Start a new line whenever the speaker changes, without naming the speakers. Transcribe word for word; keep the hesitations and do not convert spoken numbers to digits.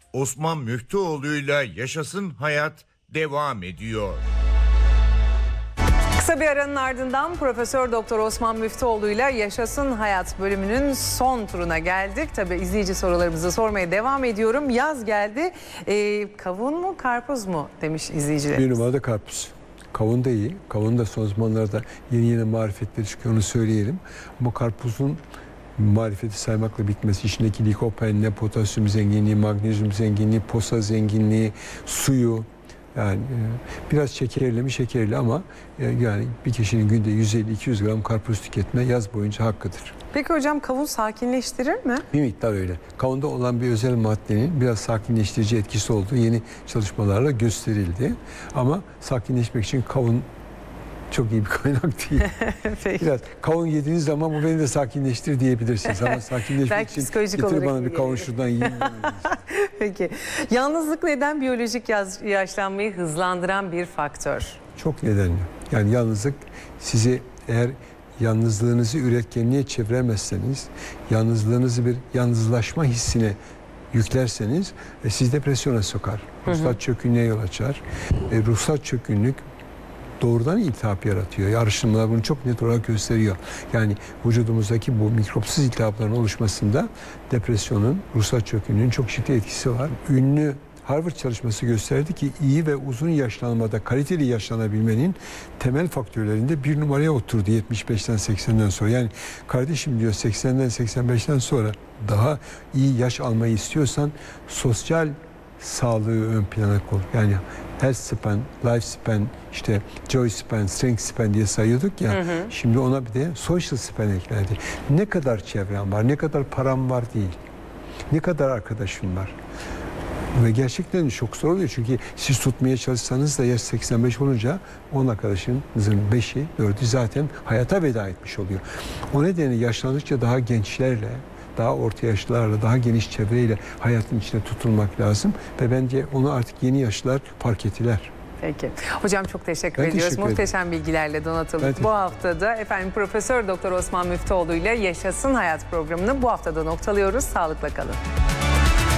Osman Müftüoğlu'yla Yaşasın Hayat devam ediyor.
Kısa bir aranın ardından Profesör Doktor Osman Müftüoğlu'yla Yaşasın Hayat bölümünün son turuna geldik. Tabii izleyici sorularımızı sormaya devam ediyorum. Yaz geldi. Ee, kavun mu karpuz mu demiş izleyicilerimiz.
Bir numarada karpuz. Kavun da iyi. Kavun da son zamanlarda yeni yeni marifetleri çıkıyor, onu söyleyelim. Ama karpuzun marifeti saymakla bitmesi, içindeki likopen, potasyum zenginliği, magnezyum zenginliği, posa zenginliği, suyu, yani e, biraz şekerli mi şekerli ama e, yani bir kişinin günde yüz elli iki yüz gram karpuz tüketme yaz boyunca hakkıdır.
Peki hocam kavun sakinleştirir mi?
Bir miktar öyle. Kavunda olan bir özel maddenin biraz sakinleştirici etkisi olduğu yeni çalışmalarla gösterildi. Ama sakinleşmek için kavun çok iyi bir kaynak değil. Biraz kavun yediğiniz zaman bu beni de sakinleştir diyebilirsiniz. Ama sakinleşmek
Belki
için
psikolojik
getir
olarak
bana bir
iyi
kavun
gelir.
şuradan yiyin.
Peki. Yalnızlık neden biyolojik yaz- yaşlanmayı hızlandıran bir faktör?
Çok nedenli. Yani yalnızlık sizi eğer yalnızlığınızı üretkenliğe çeviremezseniz, yalnızlığınızı bir yalnızlaşma hissine yüklerseniz e, sizi depresyona sokar. Ruhsal çökünlüğe yol açar. E, ruhsal çökünlük doğrudan iltihap yaratıyor. Araştırmalar bunu çok net olarak gösteriyor. Yani vücudumuzdaki bu mikropsuz iltihapların oluşmasında depresyonun, ruhsal çökünlüğün çok ciddi etkisi var. Ünlü Harvard çalışması gösterdi ki iyi ve uzun yaşlanmada kaliteli yaşlanabilmenin temel faktörlerinde bir numaraya oturdu yetmiş beşten seksenden sonra. Yani kardeşim diyor seksenden seksen beşten sonra daha iyi yaş almayı istiyorsan sosyal sağlığı ön plana koy. Yani health span, life span, işte joy span, strength span diye sayıyorduk ya. Hı hı. Şimdi ona bir de social span eklendi. Ne kadar çevrem var, ne kadar param var değil. Ne kadar arkadaşım var. Ve gerçekten çok zor oluyor çünkü siz tutmaya çalışsanız da yaş seksen beş olunca on arkadaşınızın beşi, dördü zaten hayata veda etmiş oluyor. O nedenle yaşlandıkça daha gençlerle, daha orta yaşlılarla, daha geniş çevreyle hayatın içine tutulmak lazım. Ve bence onu artık yeni yaşlılar fark ettiler.
Peki. Hocam çok teşekkür
Ben
ediyoruz.
teşekkür
Muhteşem bilgilerle donatıldık. Bu haftada efendim Profesör Doktor Osman Müftüoğlu ile Yaşasın Hayat programını bu haftada noktalıyoruz. Sağlıkla kalın.